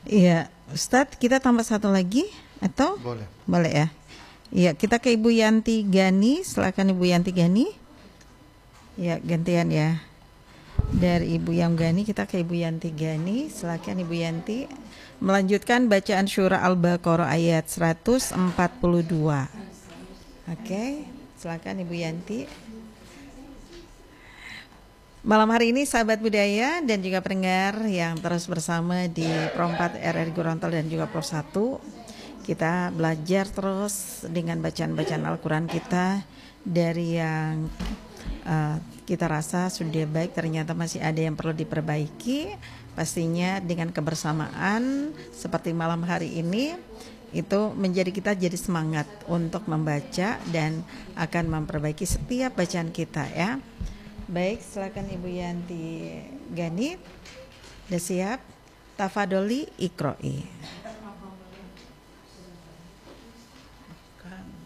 Iya, Ustadz, kita tambah satu lagi atau Boleh. boleh ya? Iya, kita ke Ibu Yanti Gani. Silakan Ibu Yanti Gani. Ya, gantian ya. Dari Ibu Yang Gani kita ke Ibu Yanti Gani. Silakan Ibu Yanti melanjutkan bacaan surah Al-Baqarah ayat 142. Oke, silakan Ibu Yanti. Malam hari ini sahabat budaya dan juga pendengar yang terus bersama di Pro 4 RRI Gorontalo dan juga Pro 1, kita belajar terus dengan bacaan-bacaan Al-Quran kita. Dari yang kita rasa sudah baik, ternyata masih ada yang perlu diperbaiki. Pastinya dengan kebersamaan seperti malam hari ini, itu menjadi kita jadi semangat untuk membaca dan akan memperbaiki setiap bacaan kita ya. Baik, silakan Ibu Yanti Gani. Sudah siap? Tafadoli Iqro'i.